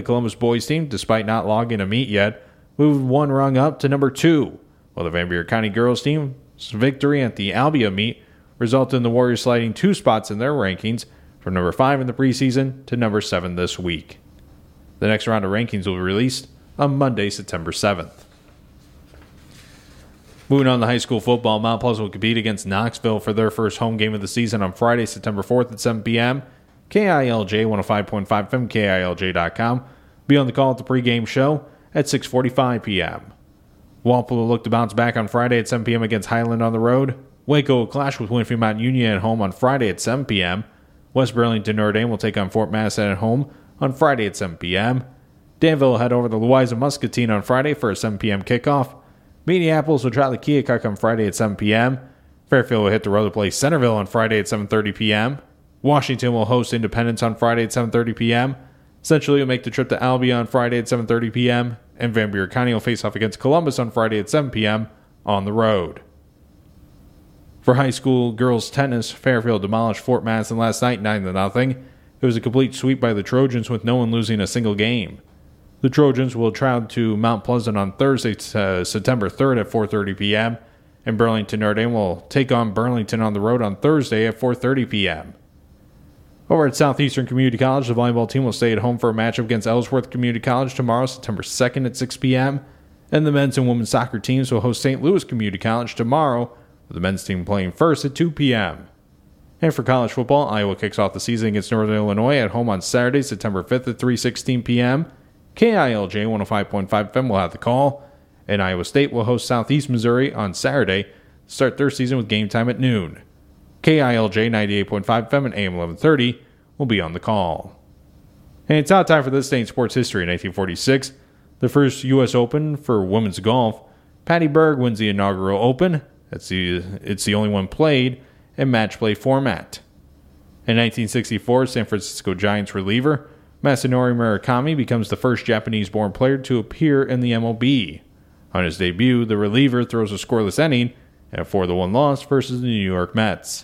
The Columbus boys team, despite not logging a meet yet, moved one rung up to number 2, while the Van Buren County girls team's victory at the Albia meet resulted in the Warriors sliding 2 spots in their rankings from number 5 in the preseason to number 7 this week. The next round of rankings will be released on Monday, September 7th. Moving on to high school football, Mount Pleasant will compete against Knoxville for their first home game of the season on Friday, September 4th at 7 p.m. KILJ 105.5 FM, KILJ.com. Be on the call at the pregame show at 6:45 p.m. Walpole will look to bounce back on Friday at 7 p.m. against Highland on the road. Waco will clash with Winfield Mount Union at home on Friday at 7 p.m. West Burlington Notre Dame will take on Fort Madison at home on Friday at 7 p.m. Danville will head over to Louisa Muscatine on Friday for a 7 p.m. kickoff. Minneapolis will try the Keokuk on Friday at 7 p.m. Fairfield will hit the road to play Centerville on Friday at 7:30 p.m. Washington will host Independence on Friday at 7:30 p.m. Centrally will make the trip to Albia on Friday at 7:30 p.m. And Van Buren County will face off against Columbus on Friday at 7 p.m. on the road. For high school girls tennis, Fairfield demolished Fort Madison last night 9-0. It was a complete sweep by the Trojans with no one losing a single game. The Trojans will travel to Mount Pleasant on Thursday, September 3rd at 4:30 p.m. And Burlington Notre Dame will take on Burlington on the road on Thursday at 4:30 p.m. Over at Southeastern Community College, the volleyball team will stay at home for a matchup against Ellsworth Community College tomorrow, September 2nd at 6 p.m. And the men's and women's soccer teams will host St. Louis Community College tomorrow, with the men's team playing first at 2 p.m. And for college football, Iowa kicks off the season against Northern Illinois at home on Saturday, September 5th at 3:16 p.m. KILJ 105.5 FM will have the call, and Iowa State will host Southeast Missouri on Saturday to start their season with game time at noon. KILJ 98.5 FM and AM 1130 will be on the call. And it's now time for this day in sports history. In 1946, the first U.S. Open for women's golf, Patty Berg wins the inaugural Open. It's the only one played in match play format. In 1964, San Francisco Giants reliever Masanori Murakami becomes the first Japanese-born player to appear in the MLB. On his debut, the reliever throws a scoreless inning and a 4-1 loss versus the New York Mets.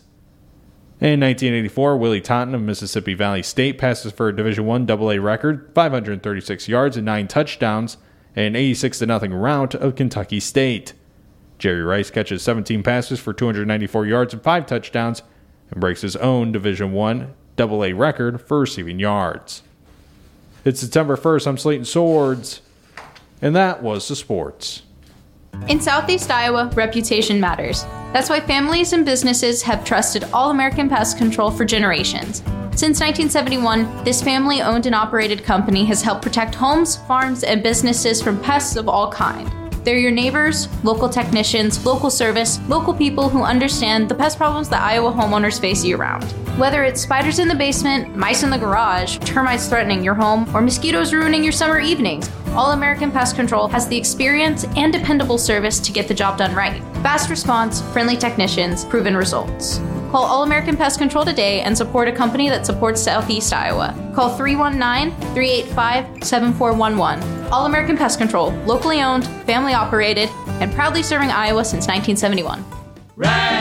In 1984, Willie Taunton of Mississippi Valley State passes for a Division I AA record, 536 yards and 9 touchdowns, and an 86-0 rout of Kentucky State. Jerry Rice catches 17 passes for 294 yards and 5 touchdowns and breaks his own Division I AA record for receiving yards. It's September 1st. I'm Slayton Swords, and that was the sports. In Southeast Iowa, reputation matters. That's why families and businesses have trusted All American Pest Control for generations. Since 1971, this family-owned and operated company has helped protect homes, farms, and businesses from pests of all kinds. They're your neighbors, local technicians, local service, local people who understand the pest problems that Iowa homeowners face year-round. Whether it's spiders in the basement, mice in the garage, termites threatening your home, or mosquitoes ruining your summer evenings, All American Pest Control has the experience and dependable service to get the job done right. Fast response, friendly technicians, proven results. Call All American Pest Control today and support a company that supports Southeast Iowa. Call 319-385-7411. All American Pest Control, locally owned, family operated, and proudly serving Iowa since 1971.